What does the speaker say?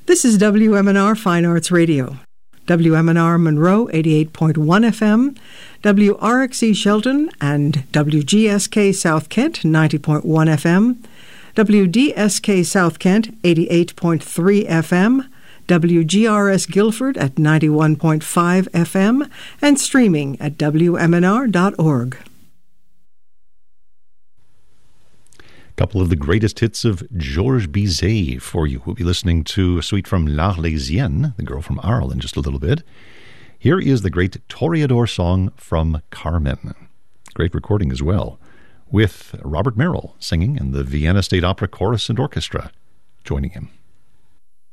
This is WMNR Fine Arts Radio. WMNR Monroe 88.1 FM, WRXE Shelton and WGSK South Kent 90.1 FM, WDSK South Kent 88.3 FM, WGRS Guilford at 91.5 FM, and streaming at WMNR.org. Couple of the greatest hits of Georges Bizet for you. We'll be listening to a suite from L'Arlésienne, the girl from Arles, in just a little bit. Here is the great Toreador song from Carmen. Great recording as well, with Robert Merrill singing and the Vienna State Opera Chorus and Orchestra joining him.